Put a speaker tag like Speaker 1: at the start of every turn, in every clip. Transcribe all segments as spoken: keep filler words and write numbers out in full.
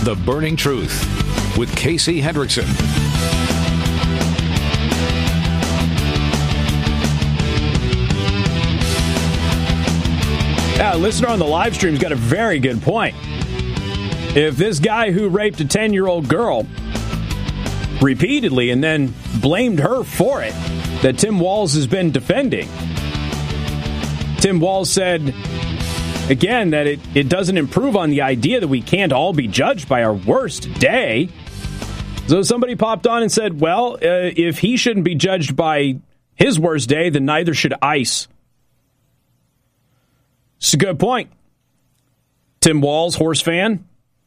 Speaker 1: The Burning Truth with Casey Hendrickson.
Speaker 2: Yeah, a listener on the live stream's got a very good point. If this guy who raped a ten-year-old girl repeatedly and then blamed her for it, that Tim Walz has been defending, Tim Walz said, again, that it, it doesn't improve on the idea that we can't all be judged by our worst day. So somebody popped on and said, well, uh, if he shouldn't be judged by his worst day, then neither should ICE. It's a good point. Tim Walz, horse fan.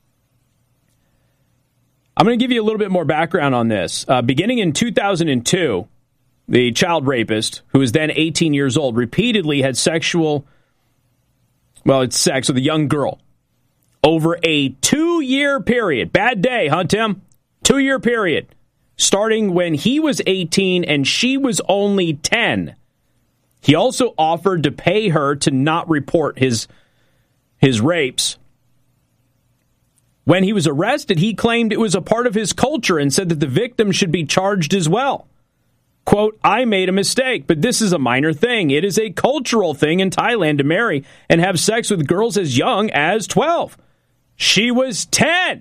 Speaker 2: I'm going to give you a little bit more background on this. Uh, beginning in two thousand two, the child rapist, who was then eighteen years old, repeatedly had sexual, well, it's sex with a young girl over a two-year period. Bad day, huh, Tim? Two-year period. Starting when he was eighteen and she was only ten. He also offered to pay her to not report his, his rapes. When he was arrested, he claimed it was a part of his culture and said that the victim should be charged as well. Quote, I made a mistake, but this is a minor thing. It is a cultural thing in Thailand to marry and have sex with girls as young as twelve. She was ten.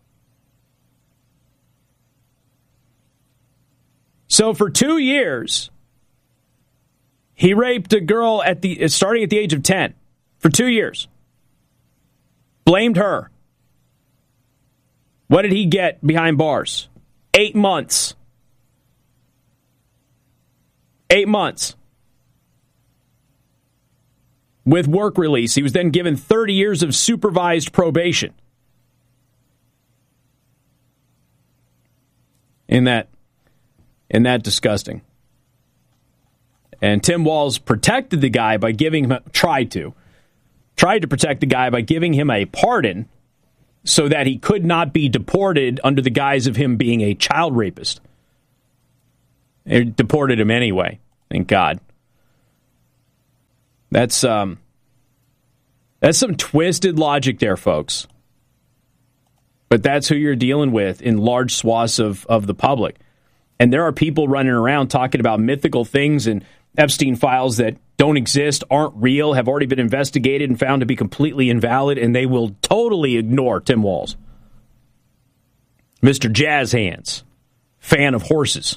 Speaker 2: So for two years, he raped a girl at the starting at the age of ten. For two years. Blamed her. What did he get behind bars? Eight months. Eight months. With work release, he was then given thirty years of supervised probation. Isn't that, isn't that disgusting? And Tim Walz protected the guy by giving him, tried to, tried to protect the guy by giving him a pardon so that he could not be deported under the guise of him being a child rapist. They deported him anyway. Thank God. That's um, that's some twisted logic there, folks. But that's who you're dealing with in large swaths of, of the public. And there are people running around talking about mythical things and Epstein files that don't exist, aren't real, have already been investigated and found to be completely invalid, and they will totally ignore Tim Walz. Mister Jazz Hands, fan of horses.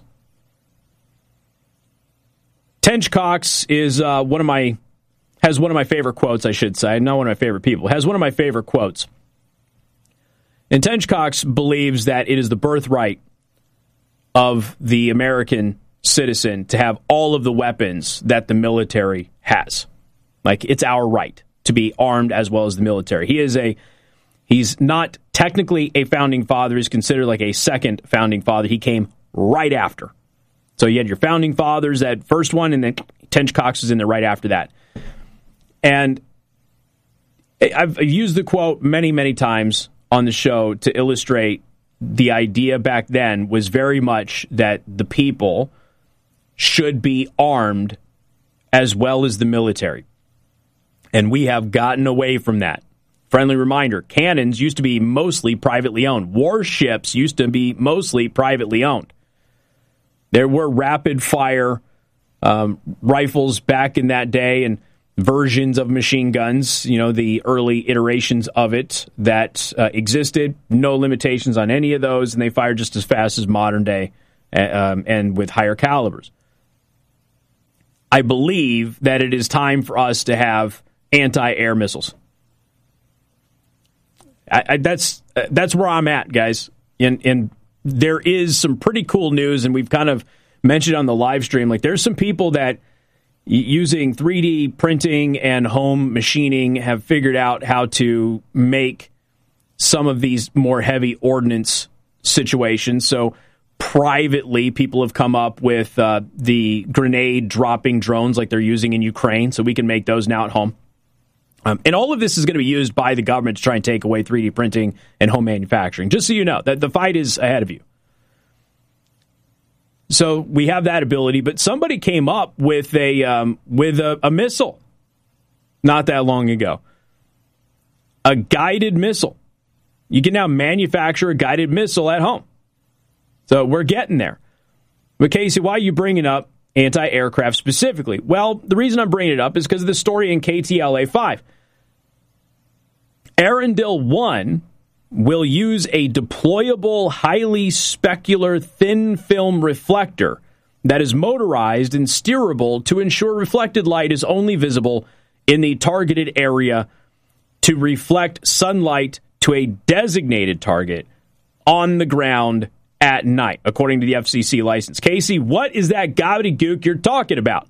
Speaker 2: Tench Cox is uh, one of my, has one of my favorite quotes, I should say. Not one of my favorite people. Has one of my favorite quotes. And Tench Cox believes that it is the birthright of the American citizen to have all of the weapons that the military has. Like, it's our right to be armed as well as the military. He is a, he's not technically a founding father. He's considered like a second founding father. He came right after. So you had your founding fathers, that first one, and then Tench Cox is in there right after that. And I've used the quote many, many times on the show to illustrate the idea back then was very much that the people should be armed as well as the military. And we have gotten away from that. Friendly reminder, cannons used to be mostly privately owned. Warships used to be mostly privately owned. There were rapid-fire um, rifles back in that day and versions of machine guns, you know, the early iterations of it that uh, existed. No limitations on any of those, and they fired just as fast as modern day uh, um, and with higher calibers. I believe that it is time for us to have anti-air missiles. I, I, that's uh, that's where I'm at, guys. And, and there is some pretty cool news, and we've kind of mentioned on the live stream, like there's some people that using three D printing and home machining have figured out how to make some of these more heavy ordnance situations. So privately, people have come up with uh, the grenade dropping drones like they're using in Ukraine, so we can make those now at home. Um, and all of this is going to be used by the government to try and take away three D printing and home manufacturing. Just so you know, that the fight is ahead of you. So we have that ability, but somebody came up with a um, with a, a missile not that long ago. A guided missile You can now manufacture a guided missile at home. So we're getting there. But Casey, why are you bringing up anti-aircraft specifically? Well, the reason I'm bringing it up is because of the story in K T L A five. Arendelle one will use a deployable, highly specular thin film reflector that is motorized and steerable to ensure reflected light is only visible in the targeted area to reflect sunlight to a designated target on the ground at night, according to the F C C license. Casey, what is that gobbledygook you're talking about?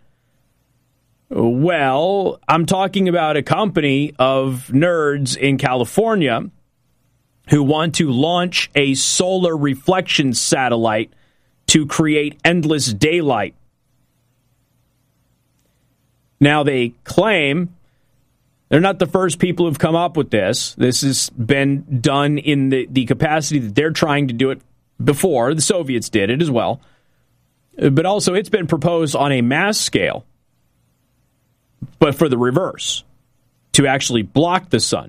Speaker 2: Well, I'm talking about a company of nerds in California who want to launch a solar reflection satellite to create endless daylight. Now, they claim they're not the first people who've come up with this. This has been done in the, the capacity that they're trying to do it before. The Soviets did it as well. But also, it's been proposed on a mass scale, but for the reverse, to actually block the sun.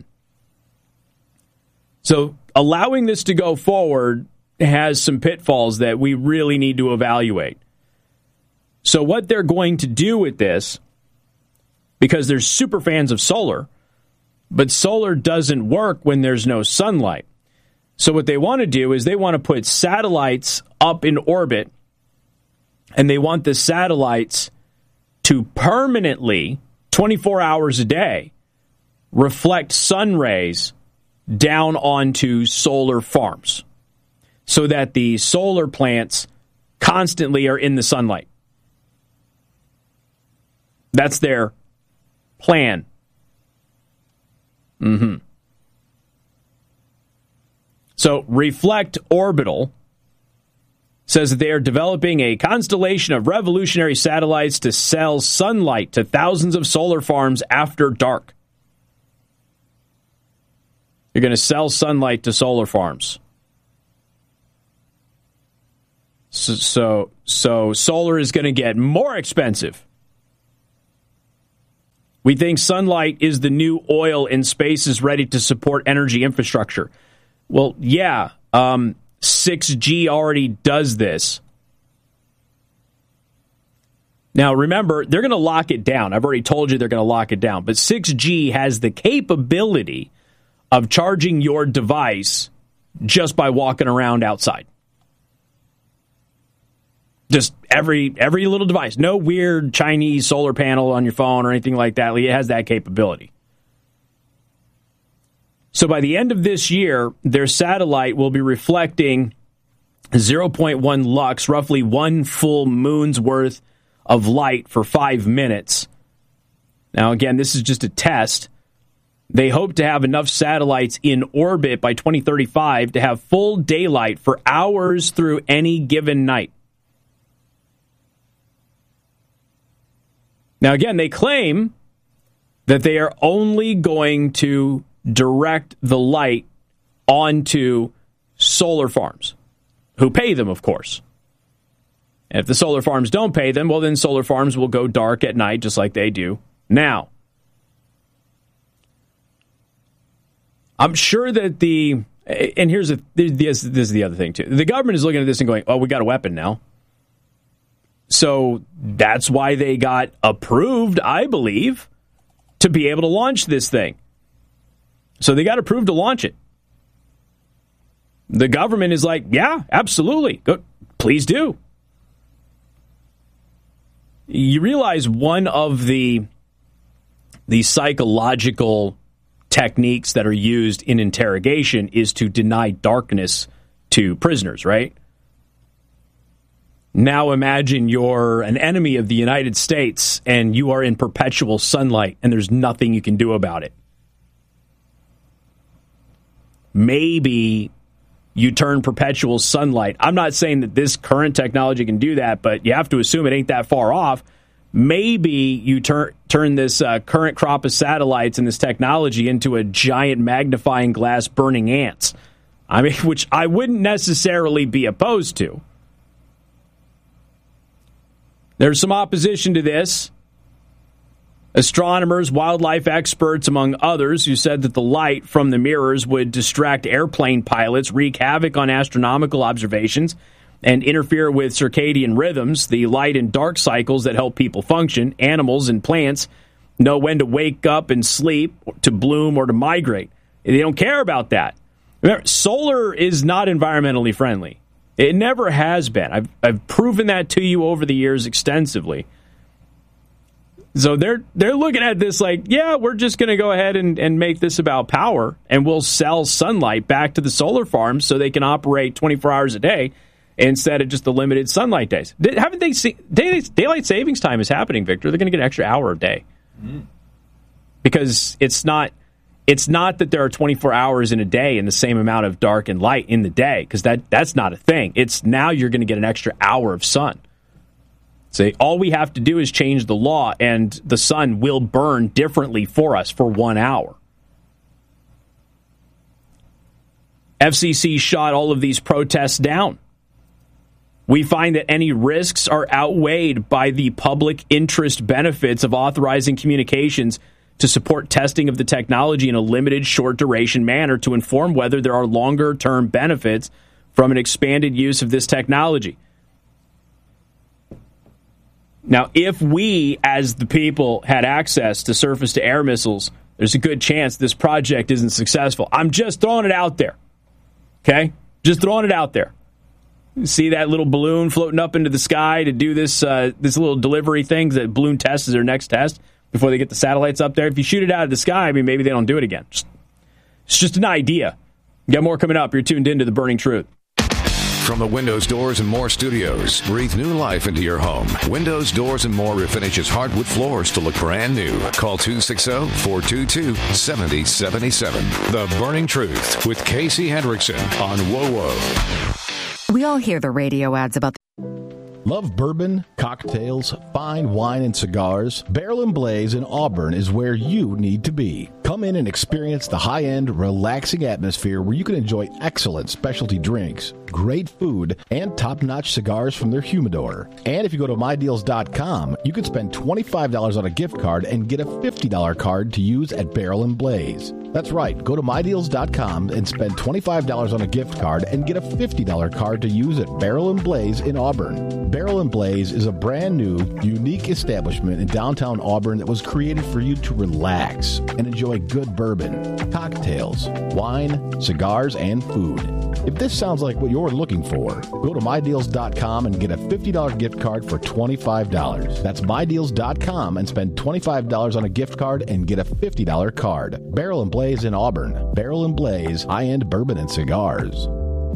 Speaker 2: So allowing this to go forward has some pitfalls that we really need to evaluate. So what they're going to do with this, because they're super fans of solar, but solar doesn't work when there's no sunlight. So what they want to do is they want to put satellites up in orbit, and they want the satellites to permanently, twenty-four hours a day, reflect sun rays down onto solar farms so that the solar plants constantly are in the sunlight. That's their plan. Mm-hmm. So Reflect Orbital says that they are developing a constellation of revolutionary satellites to sell sunlight to thousands of solar farms after dark. You're going to sell sunlight to solar farms. So, so, so solar is going to get more expensive. We think sunlight is the new oil and space is ready to support energy infrastructure. Well, yeah, um, six G already does this. Now, remember, they're going to lock it down. I've already told you they're going to lock it down. But six G has the capability of charging your device just by walking around outside. Just every every little device. No weird Chinese solar panel on your phone or anything like that. It has that capability. So by the end of this year, their satellite will be reflecting zero point one lux, roughly one full moon's worth of light for five minutes. Now, again, this is just a test. They hope to have enough satellites in orbit by twenty thirty-five to have full daylight for hours through any given night. Now, again, they claim that they are only going to direct the light onto solar farms, who pay them, of course. And if the solar farms don't pay them, well, then solar farms will go dark at night, just like they do now. I'm sure that the, and here's the, this, this is the other thing, too. The government is looking at this and going, oh, we got a weapon now. So that's why they got approved, I believe, to be able to launch this thing. So they got approved to launch it. The government is like, yeah, absolutely. Go, please do. You realize one of the, the psychological techniques that are used in interrogation is to deny darkness to prisoners, right? Now imagine you're an enemy of the United States and you are in perpetual sunlight and there's nothing you can do about it. Maybe you turn perpetual sunlight. I'm not saying that this current technology can do that, but you have to assume it ain't that far off. Maybe you turn turn this uh, current crop of satellites and this technology into a giant magnifying glass burning ants. I mean, which I wouldn't necessarily be opposed to. There's some opposition to this. Astronomers, wildlife experts, among others, who said that the light from the mirrors would distract airplane pilots, wreak havoc on astronomical observations, and interfere with circadian rhythms, the light and dark cycles that help people function. Animals and plants know when to wake up and sleep, to bloom, or to migrate. They don't care about that. Remember, solar is not environmentally friendly. It never has been. I've, I've proven that to you over the years extensively. So they're they're looking at this like, yeah, we're just going to go ahead and, and make this about power, and we'll sell sunlight back to the solar farms so they can operate twenty-four hours a day instead of just the limited sunlight days. Haven't they seen daylight, daylight savings time is happening, Victor? They're going to get an extra hour a day mm. because it's not it's not that there are twenty-four hours in a day and the same amount of dark and light in the day, because that that's not a thing. It's now you're going to get an extra hour of sun. Say, all we have to do is change the law, and the sun will burn differently for us for one hour. F C C shot all of these protests down. We find that any risks are outweighed by the public interest benefits of authorizing communications to support testing of the technology in a limited, short-duration manner to inform whether there are longer-term benefits from an expanded use of this technology. Now, if we, as the people, had access to surface-to-air missiles, there's a good chance this project isn't successful. I'm just throwing it out there, okay? Just throwing it out there. See that little balloon floating up into the sky to do this uh, this little delivery thing? That balloon test is their next test before they get the satellites up there. If you shoot it out of the sky, I mean, maybe they don't do it again. Just, it's just an idea. You got more coming up. You're tuned into The Burning Truth.
Speaker 1: From the Windows, Doors, and More studios, breathe new life into your home. Windows, Doors, and More refinishes hardwood floors to look brand new. Call two six zero, four two two, seven zero seven seven. The Burning Truth with Casey Hendrickson on W O W O.
Speaker 3: We all hear the radio ads about
Speaker 4: Love bourbon, cocktails, fine wine, and cigars? Barrel and Blaze in Auburn is where you need to be. Come in and experience the high-end, relaxing atmosphere where you can enjoy excellent specialty drinks, great food, and top-notch cigars from their humidor. And if you go to my deals dot com, you can spend twenty-five dollars on a gift card and get a fifty dollars card to use at Barrel and Blaze. That's right. Go to my deals dot com and spend twenty-five dollars on a gift card and get a fifty dollars card to use at Barrel and Blaze in Auburn. Barrel and Blaze is a brand new, unique establishment in downtown Auburn that was created for you to relax and enjoy good bourbon, cocktails, wine, cigars, and food. If this sounds like what you're looking for, go to my deals dot com and get a fifty dollars gift card for twenty-five dollars. That's my deals dot com and spend twenty-five dollars on a gift card and get a fifty dollars card. Barrel and Blaze in Auburn. Barrel and Blaze, high-end bourbon and cigars.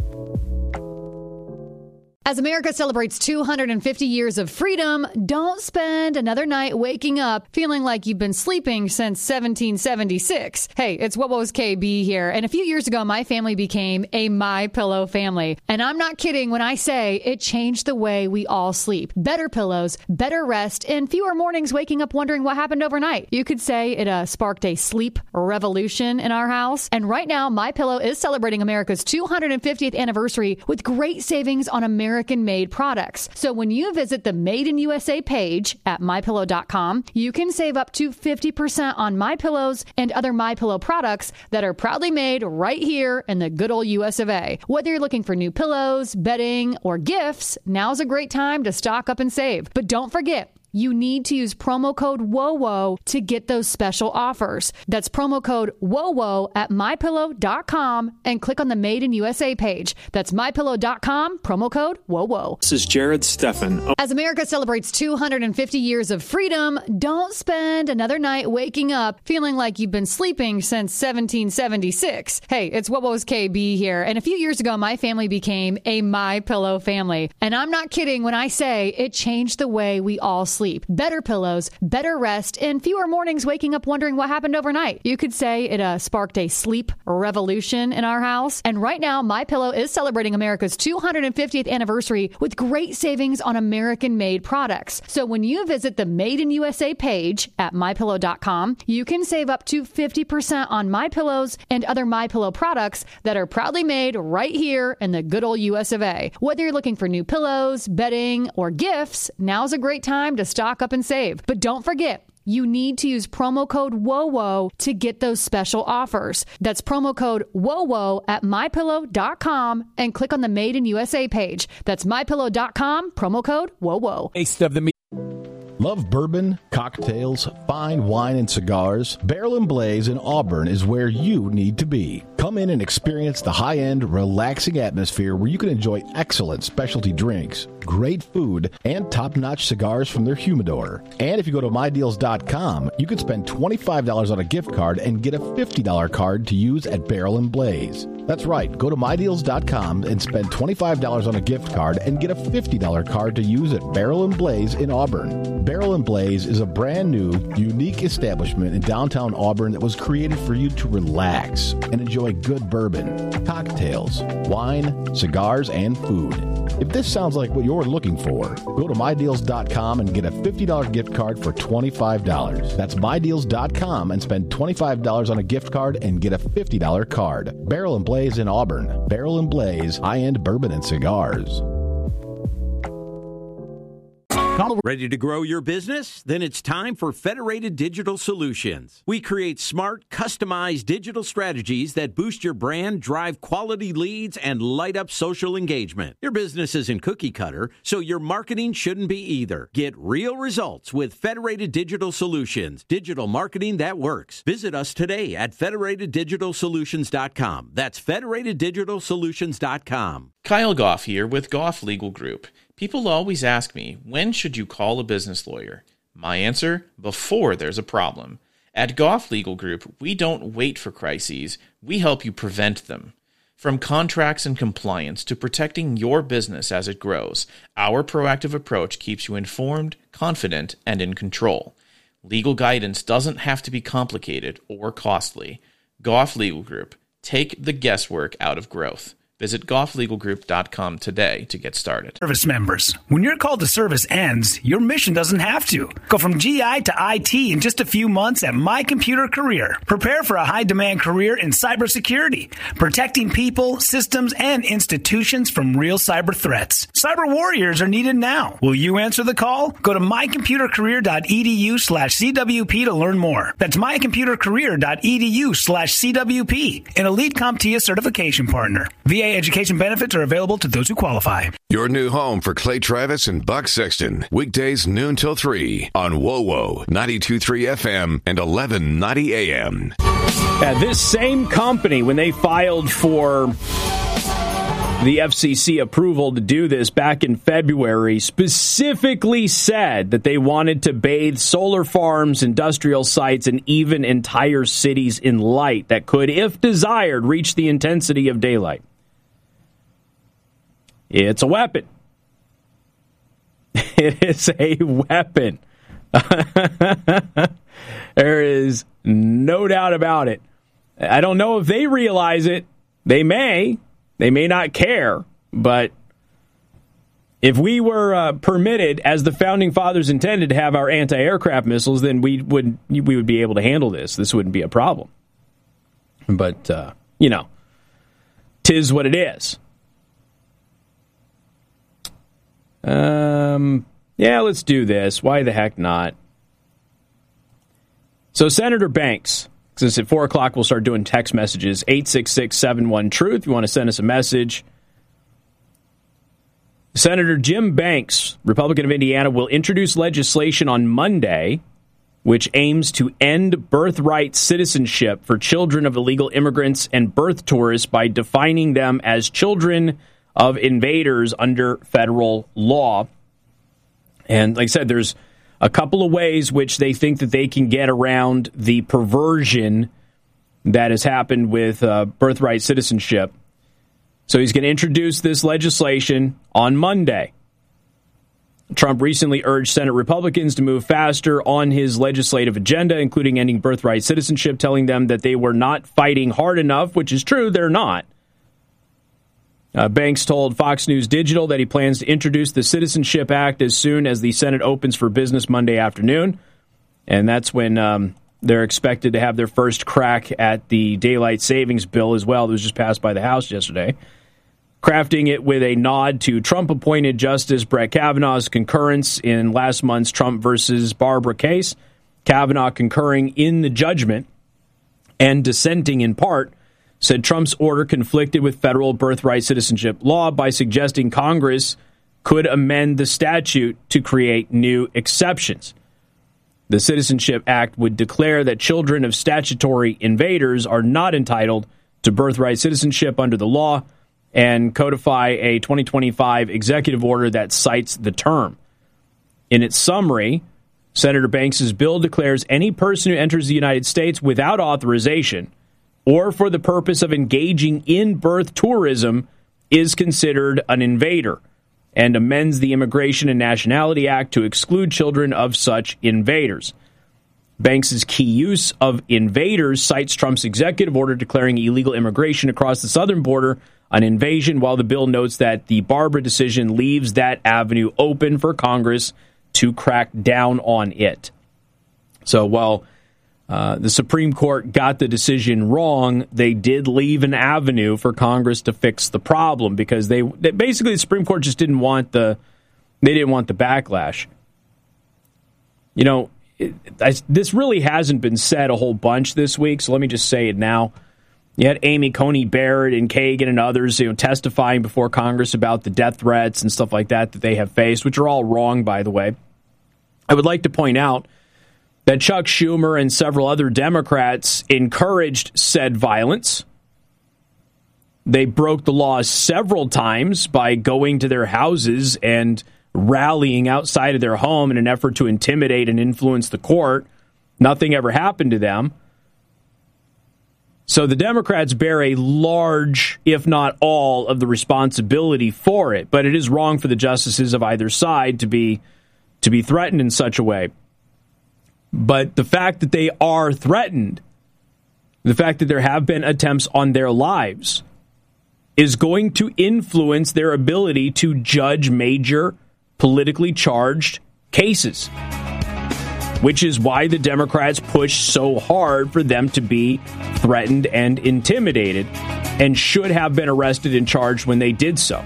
Speaker 5: As America celebrates two hundred fifty years of freedom, don't spend another night waking up feeling like you've been sleeping since seventeen seventy-six. Hey, it's What Was K B here. And a few years ago, my family became a MyPillow family. And I'm not kidding when I say it changed the way we all sleep. Better pillows, better rest, and fewer mornings waking up wondering what happened overnight. You could say it uh, sparked a sleep revolution in our house. And right now, MyPillow is celebrating America's two hundred fiftieth anniversary with great savings on American American-made products. So when you visit the Made in U S A page at my pillow dot com, you can save up to fifty percent on MyPillows and other MyPillow products that are proudly made right here in the good old U S of A. Whether you're looking for new pillows, bedding, or gifts, now's a great time to stock up and save. But don't forget, you need to use promo code W O W O to get those special offers. That's promo code W O W O at my pillow dot com and click on the Made in U S A page. That's my pillow dot com, promo code W O W O.
Speaker 6: This is Jared Steffen.
Speaker 5: As America celebrates two hundred fifty years of freedom, don't spend another night waking up feeling like you've been sleeping since seventeen seventy-six. Hey, it's What Was K B here. And a few years ago, my family became a MyPillow family. And I'm not kidding when I say it changed the way we all sleep. Sleep. Better pillows, better rest, and fewer mornings waking up wondering what happened overnight. You could say it uh, sparked a sleep revolution in our house. And right now, MyPillow is celebrating America's two hundred fiftieth anniversary with great savings on American-made products. So when you visit the Made in U S A page at my pillow dot com, you can save up to fifty percent on MyPillows and other MyPillow products that are proudly made right here in the good old U S of A. Whether you're looking for new pillows, bedding, or gifts, now's a great time to stock up and save. But don't forget, You need to use promo code W O W O to get those special offers. That's promo code W O W O at my pillow dot com and click on the Made in U S A page. That's my pillow dot com, promo code W O W O.
Speaker 6: Taste of the meat.
Speaker 4: Love bourbon, cocktails, fine wine, and cigars? Barrel and Blaze in Auburn is where you need to be. Come in and experience the high-end, relaxing atmosphere where you can enjoy excellent specialty drinks, great food, and top-notch cigars from their humidor. And if you go to my deals dot com, you can spend twenty-five dollars on a gift card and get a fifty dollars card to use at Barrel and Blaze. That's right. Go to my deals dot com and spend twenty-five dollars on a gift card and get a fifty dollars card to use at Barrel and Blaze in Auburn. Barrel and Blaze is a brand new, unique establishment in downtown Auburn that was created for you to relax and enjoy good bourbon, cocktails, wine, cigars, and food. If this sounds like what you're looking for, go to my deals dot com and get a fifty dollars gift card for twenty-five dollars. That's my deals dot com and spend twenty-five dollars on a gift card and get a fifty dollars card. Barrel and Blaze in Auburn. Barrel and Blaze, high-end bourbon and cigars.
Speaker 7: Ready to grow your business? Then it's time for Federated Digital Solutions. We create smart, customized digital strategies that boost your brand, drive quality leads, and light up social engagement. Your business isn't cookie cutter, so your marketing shouldn't be either. Get real results with Federated Digital Solutions, digital marketing that works. Visit us today at federated digital solutions dot com. That's federated digital solutions dot com.
Speaker 8: Kyle Goff here with Goff Legal Group. People always ask me, when should you call a business lawyer? My answer, before there's a problem. At Goff Legal Group, we don't wait for crises, we help you prevent them. From contracts and compliance to protecting your business as it grows, our proactive approach keeps you informed, confident, and in control. Legal guidance doesn't have to be complicated or costly. Goff Legal Group, take the guesswork out of growth. Visit goff legal group dot com today to get started.
Speaker 9: Service members, when your call to service ends, your mission doesn't have to. Go from G I to I T in just a few months at My Computer Career. Prepare for a high-demand career in cybersecurity, protecting people, systems, and institutions from real cyber threats. Cyber warriors are needed now. Will you answer the call? Go to my computer career dot e d u slash c w p to learn more. That's my computer career dot e d u slash c w p, an Elite CompTIA certification partner. V A education benefits are available to those who qualify.
Speaker 1: Your new home for Clay Travis and Buck Sexton. Weekdays noon till three on W O W O ninety-two point three F M and eleven ninety A M.
Speaker 2: Yeah, this same company, when they filed for the F C C approval to do this back in February, specifically said that they wanted to bathe solar farms, industrial sites, and even entire cities in light that could, if desired, reach the intensity of daylight. It's a weapon. It is a weapon. There is no doubt about it. I don't know if they realize it. They may. They may not care. But if we were uh, permitted, as the Founding Fathers intended, to have our anti-aircraft missiles, then we would we would be able to handle this. This wouldn't be a problem. But, uh, you know, 'tis what it is. Um, yeah, let's do this. Why the heck not? So Senator Banks, since at four o'clock we'll start doing text messages, eight six six, seven one, truth. If you want to send us a message. Senator Jim Banks, Republican of Indiana, will introduce legislation on Monday which aims to end birthright citizenship for children of illegal immigrants and birth tourists by defining them as children of invaders under federal law. And like I said, there's a couple of ways which they think that they can get around the perversion that has happened with uh, birthright citizenship. So he's going to introduce this legislation on Monday. Trump recently urged Senate Republicans to move faster on his legislative agenda, including ending birthright citizenship, telling them that they were not fighting hard enough, which is true, they're not. Uh, Banks told Fox News Digital that he plans to introduce the Citizenship Act as soon as the Senate opens for business Monday afternoon. And that's when um, they're expected to have their first crack at the daylight savings bill as well that was just passed by the House yesterday. Crafting it with a nod to Trump-appointed Justice Brett Kavanaugh's concurrence in last month's Trump versus Barbara case. Kavanaugh, concurring in the judgment and dissenting in part, said Trump's order conflicted with federal birthright citizenship law by suggesting Congress could amend the statute to create new exceptions. The Citizenship Act would declare that children of statutory invaders are not entitled to birthright citizenship under the law and codify a twenty twenty-five executive order that cites the term. In its summary, Senator Banks's bill declares any person who enters the United States without authorization or for the purpose of engaging in birth tourism is considered an invader, and amends the Immigration and Nationality Act to exclude children of such invaders. Banks's key use of invaders cites Trump's executive order declaring illegal immigration across the southern border an invasion, while the bill notes that the Barbara decision leaves that avenue open for Congress to crack down on it. So while uh, the Supreme Court got the decision wrong, they did leave an avenue for Congress to fix the problem, because they, they basically the Supreme Court just didn't want the they didn't want the backlash. You know, it, I, this really hasn't been said a whole bunch this week, so let me just say it now. You had Amy Coney Barrett and Kagan and others, you know, testifying before Congress about the death threats and stuff like that that they have faced, which are all wrong, by the way. I would like to point out that Chuck Schumer and several other Democrats encouraged said violence. They broke the law several times by going to their houses and rallying outside of their home in an effort to intimidate and influence the court. Nothing ever happened to them. So the Democrats bear a large, if not all, of the responsibility for it. But it is wrong for the justices of either side to be to be threatened in such a way. But the fact that they are threatened, the fact that there have been attempts on their lives, is going to influence their ability to judge major politically charged cases, which is why the Democrats push so hard for them to be threatened and intimidated, and should have been arrested and charged when they did so.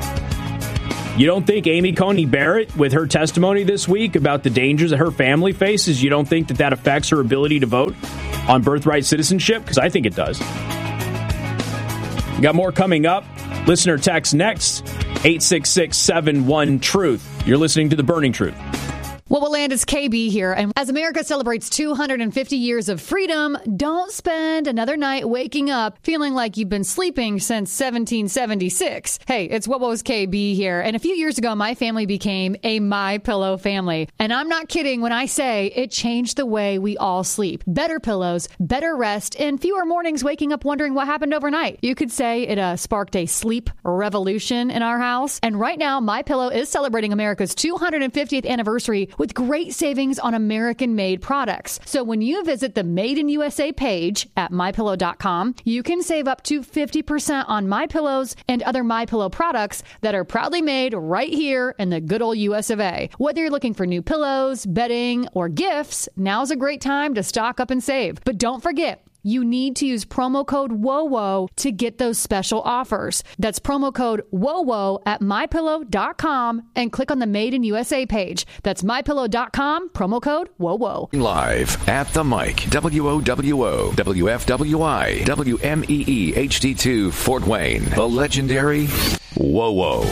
Speaker 2: You don't think Amy Coney Barrett, with her testimony this week about the dangers that her family faces, you don't think that that affects her ability to vote on birthright citizenship? Because I think it does. Got more coming up. Listener text next, eight six six, seven one, truth. You're listening to The Burning Truth.
Speaker 5: What will land is K B here. And as America celebrates two hundred fifty years of freedom, don't spend another night waking up feeling like you've been sleeping since seventeen seventy-six. Hey, it's What Was K B here. And a few years ago, my family became a MyPillow family. And I'm not kidding when I say it changed the way we all sleep. Better pillows, better rest, and fewer mornings waking up wondering what happened overnight. You could say it uh, sparked a sleep revolution in our house. And right now, MyPillow is celebrating America's two hundred fiftieth anniversary with great savings on American-made products. So when you visit the Made in U S A page at my pillow dot com, you can save up to fifty percent on MyPillows and other MyPillow products that are proudly made right here in the good old U S of A. Whether you're looking for new pillows, bedding, or gifts, now's a great time to stock up and save. But don't forget, you need to use promo code WOWO to get those special offers. That's promo code WOWO at my pillow dot com and click on the Made in U S A page. That's my pillow dot com, promo code WOWO.
Speaker 1: Live at the mic, W O W O, W F W I, W M E E H D two, Fort Wayne, the legendary WOWO.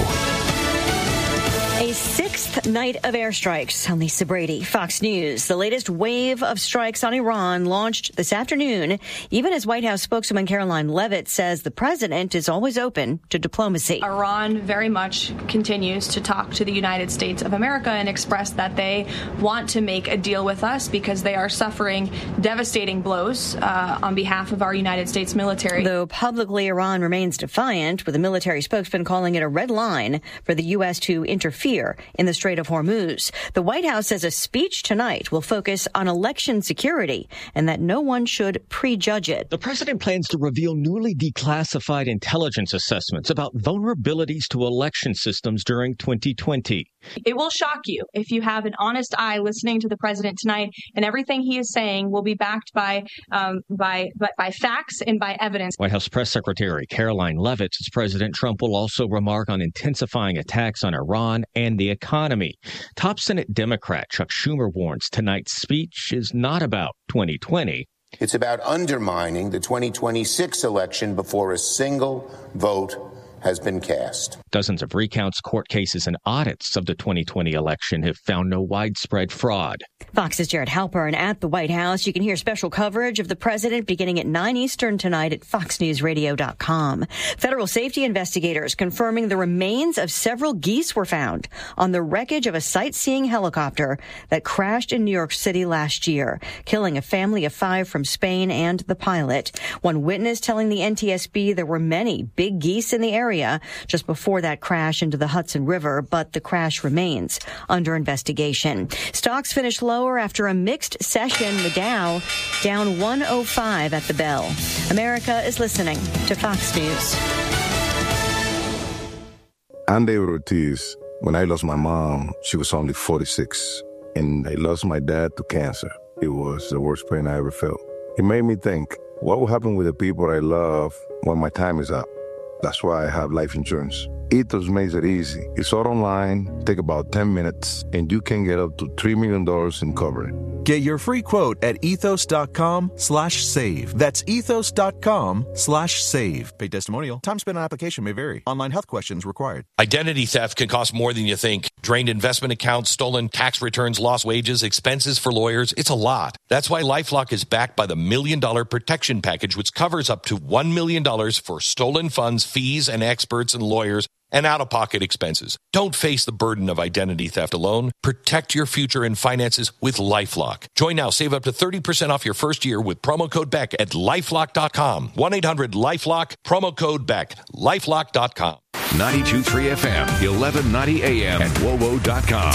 Speaker 6: A sixth night of airstrikes. I'm Lisa Brady, Fox News. The latest wave of strikes on Iran launched this afternoon, even as White House spokeswoman Caroline Leavitt says the president is always open to diplomacy.
Speaker 10: Iran very much continues to talk to the United States of America and express that they want to make a deal with us because they are suffering devastating blows uh, on behalf of our United States military.
Speaker 6: Though publicly Iran remains defiant, with a military spokesman calling it a red line for the U S to interfere in the Strait of Hormuz. The White House says a speech tonight will focus on election security and that no one should prejudge it.
Speaker 11: The president plans to reveal newly declassified intelligence assessments about vulnerabilities to election systems during twenty twenty.
Speaker 10: It will shock you if you have an honest eye listening to the president tonight, and everything he is saying will be backed by um, by, by by facts and by evidence.
Speaker 11: White House Press Secretary Caroline Leavitt says President Trump will also remark on intensifying attacks on Iran and the economy. economy. Top Senate Democrat Chuck Schumer warns tonight's speech is not about twenty twenty.
Speaker 12: It's about undermining the twenty twenty-six election before a single vote has been cast.
Speaker 11: Dozens of recounts, court cases, and audits of the twenty twenty election have found no widespread fraud.
Speaker 6: Fox's Jared Halpern at the White House. You can hear special coverage of the president beginning at nine Eastern tonight at fox news radio dot com. Federal safety investigators confirming the remains of several geese were found on the wreckage of a sightseeing helicopter that crashed in New York City last year, killing a family of five from Spain and the pilot. One witness telling the N T S B there were many big geese in the area just before that crash into the Hudson River, but the crash remains under investigation. Stocks finished lower after a mixed session. The Dow down one oh five at the bell. America is listening to Fox News.
Speaker 13: I'm David Ortiz. When I lost my mom, she was only forty-six, and I lost my dad to cancer. It was the worst pain I ever felt. It made me think, what will happen with the people I love when my time is up? That's why I have life insurance. Ethos makes it easy. It's all online, take about ten minutes, and you can get up to three million dollars in coverage.
Speaker 14: Get your free quote at ethos.com slash save. That's ethos.com slash save. Paid testimonial. Time spent on application may vary. Online health questions required.
Speaker 15: Identity theft can cost more than you think. Drained investment accounts, stolen tax returns, lost wages, expenses for lawyers. It's a lot. That's why LifeLock is backed by the Million Dollar Protection Package, which covers up to one million dollars for stolen funds, fees, and experts and lawyers, and out-of-pocket expenses. Don't face the burden of identity theft alone. Protect your future and finances with LifeLock. Join now. Save up to thirty percent off your first year with promo code Beck at lifelock dot com. one eight hundred lifelock, promo code Beck, lifelock dot com.
Speaker 1: ninety-two point three F M, eleven ninety A M at W O W O dot com.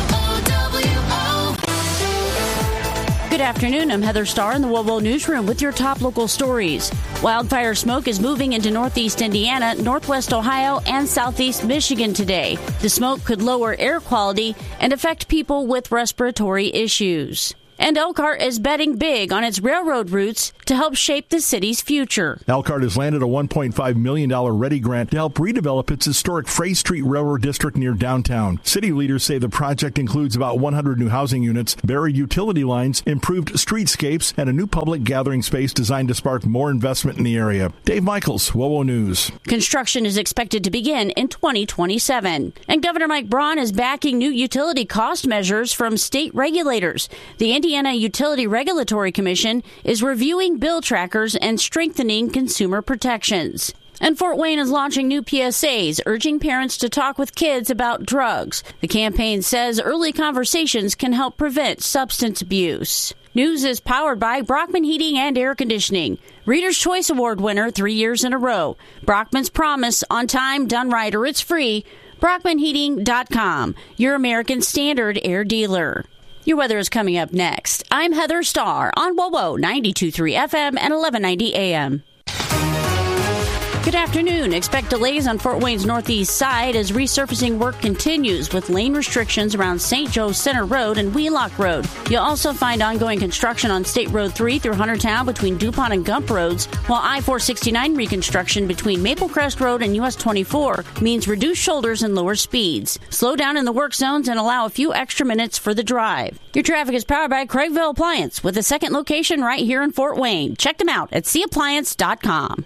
Speaker 16: Good afternoon. I'm Heather Starr in the W O W O Newsroom with your top local stories. Wildfire smoke is moving into northeast Indiana, northwest Ohio, and southeast Michigan today. The smoke could lower air quality and affect people with respiratory issues. And Elkhart is betting big on its railroad routes to help shape the city's future.
Speaker 4: Elkhart has landed a one point five million dollars READY grant to help redevelop its historic Fray Street Railroad District near downtown. City leaders say the project includes about one hundred new housing units, buried utility lines, improved streetscapes, and a new public gathering space designed to spark more investment in the area. Dave Michaels, W O W O News.
Speaker 16: Construction is expected to begin in twenty twenty-seven. And Governor Mike Braun is backing new utility cost measures from state regulators. The Indiana Utility Regulatory Commission is reviewing bill trackers and strengthening consumer protections. And Fort Wayne is launching new P S As, urging parents to talk with kids about drugs. The campaign says early conversations can help prevent substance abuse. News is powered by Brockman Heating and Air Conditioning. Reader's Choice Award winner three years in a row. Brockman's Promise, on time, done right, or it's free. Brockman Heating dot com, your American Standard air dealer. Your weather is coming up next. I'm Heather Starr on W O W O ninety-two point three F M and eleven ninety A M. Good afternoon. Expect delays on Fort Wayne's northeast side as resurfacing work continues with lane restrictions around Saint Joe Center Road and Wheelock Road. You'll also find ongoing construction on State Road three through Huntertown between DuPont and Gump Roads, while I four sixty-nine reconstruction between Maple Crest Road and U S twenty-four means reduced shoulders and lower speeds. Slow down in the work zones and allow a few extra minutes for the drive. Your traffic is powered by Craigville Appliance with a second location right here in Fort Wayne. Check them out at c appliance dot com.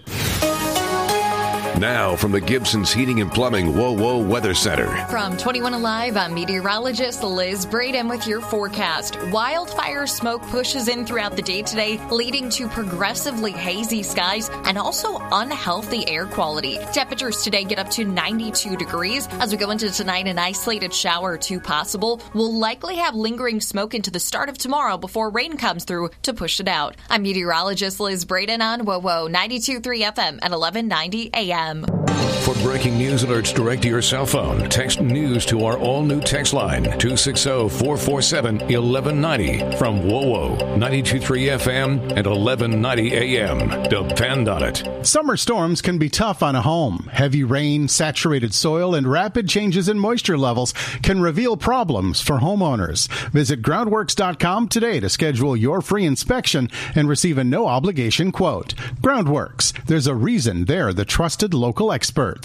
Speaker 1: Now from the Gibson's Heating and Plumbing W O W O Weather Center.
Speaker 17: From twenty-one Alive, I'm meteorologist Liz Braden with your forecast. Wildfire smoke pushes in throughout the day today, leading to progressively hazy skies and also unhealthy air quality. Temperatures today get up to ninety-two degrees. As we go into tonight, an isolated shower or two possible. We'll likely have lingering smoke into the start of tomorrow before rain comes through to push it out. I'm meteorologist Liz Braden on W O W O ninety-two point three F M at eleven ninety A M.
Speaker 1: For breaking news alerts direct to your cell phone, text news to our all-new text line, two six zero, four four seven, one one nine zero from W O W O ninety-two point three F M and eleven ninety A M. Depend on it.
Speaker 18: Summer storms can be tough on a home. Heavy rain, saturated soil, and rapid changes in moisture levels can reveal problems for homeowners. Visit groundworks dot com today to schedule your free inspection and receive a no-obligation quote. Groundworks. There's a reason they're the trusted local experts.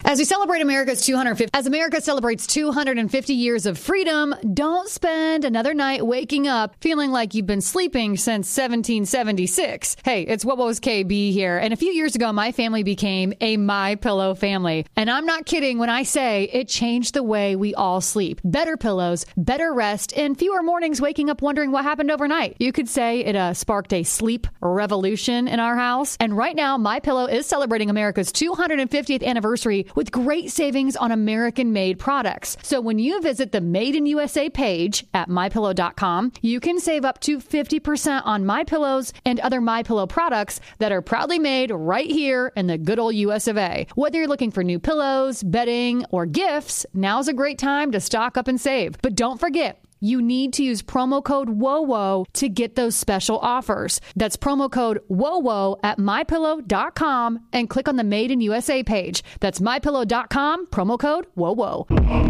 Speaker 5: As we celebrate America's two hundred fifty, as America celebrates two hundred fifty years of freedom, don't spend another night waking up feeling like you've been sleeping since seventeen seventy-six. Hey, it's What Was K B here. And a few years ago, my family became a MyPillow family. And I'm not kidding when I say it changed the way we all sleep. Better pillows, better rest, and fewer mornings waking up wondering what happened overnight. You could say it uh, sparked a sleep revolution in our house. And right now, MyPillow is celebrating America's two hundred fiftieth anniversary with great savings on American-made products. So when you visit the Made in U S A page at my pillow dot com, you can save up to fifty percent on MyPillows and other MyPillow products that are proudly made right here in the good old U S of A. Whether you're looking for new pillows, bedding, or gifts, now's a great time to stock up and save. But don't forget, you need to use promo code WOWO to get those special offers. That's promo code WOWO at my pillow dot com and click on the Made in U S A page. That's my pillow dot com, promo code WOWO.